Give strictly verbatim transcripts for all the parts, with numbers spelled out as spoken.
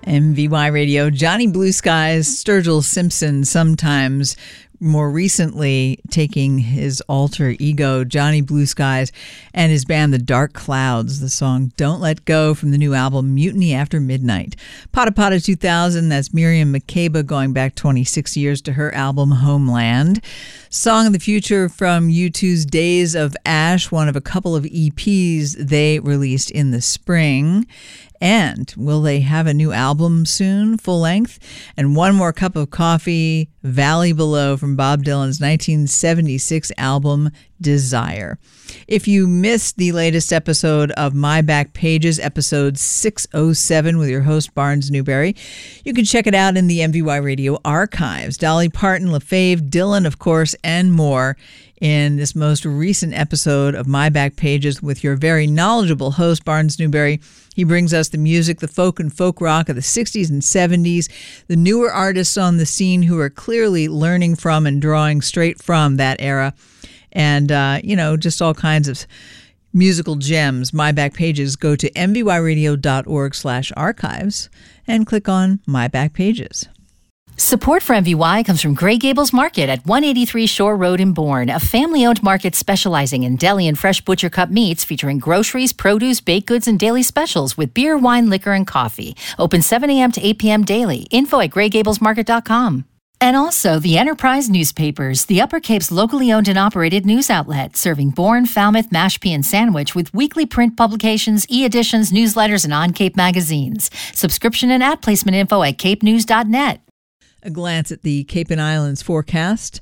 M V Y Radio, Johnny Blue Skies, Sturgill Simpson, sometimes more recently taking his alter ego, Johnny Blue Skies, and his band, The Dark Clouds, the song Don't Let Go from the new album Mutiny After Midnight. Pata Pata two thousand, that's Miriam Makeba going back twenty-six years to her album Homeland. Song of the Future from U two's Days of Ash, one of a couple of E Ps they released in the spring. And will they have a new album soon, full length? And One More Cup of Coffee, Valley Below from Bob Dylan's nineteen seventy-six album Desire. If you missed the latest episode of My Back Pages, episode six oh seven with your host Barnes Newberry, you can check it out in the M V Y Radio archives. Dolly Parton, LaFave, Dylan, of course, and more in this most recent episode of My Back Pages with your very knowledgeable host, Barnes Newberry. He brings us the music, the folk and folk rock of the sixties and seventies, the newer artists on the scene who are clearly learning from and drawing straight from that era, and, uh, you know, just all kinds of musical gems. My Back Pages. Go to mvyradio.org slash archives and click on My Back Pages. Support for M V Y comes from Grey Gables Market at one eighty-three Shore Road in Bourne, a family-owned market specializing in deli and fresh butcher cut meats featuring groceries, produce, baked goods, and daily specials with beer, wine, liquor, and coffee. Open seven a.m. to eight p.m. daily. Info at grey gables market dot com. And also the Enterprise Newspapers, the Upper Cape's locally owned and operated news outlet, serving Bourne, Falmouth, Mashpee, and Sandwich with weekly print publications, e-editions, newsletters, and on-Cape magazines. Subscription and ad placement info at cape news dot net. A glance at the Cape and Islands forecast.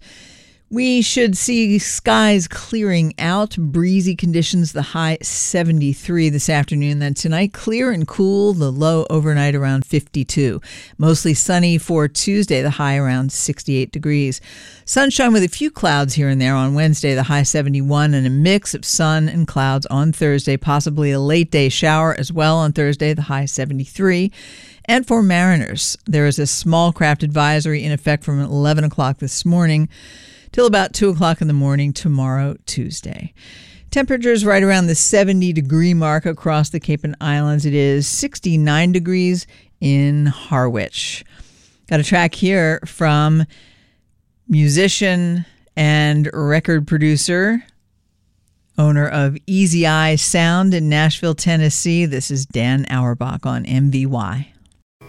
We should see skies clearing out, breezy conditions, the high seventy-three this afternoon. Then tonight, clear and cool, the low overnight around fifty-two. Mostly sunny for Tuesday, the high around sixty-eight degrees. Sunshine with a few clouds here and there on Wednesday, the high seventy-one, and a mix of sun and clouds on Thursday, possibly a late day shower as well on Thursday, the high seventy-three. And for mariners, there is a small craft advisory in effect from eleven o'clock this morning till about two o'clock in the morning tomorrow, Tuesday. Temperatures right around the seventy degree mark across the Cape and Islands. It is sixty-nine degrees in Harwich. Got a track here from musician and record producer, owner of Easy Eye Sound in Nashville, Tennessee. This is Dan Auerbach on M V Y.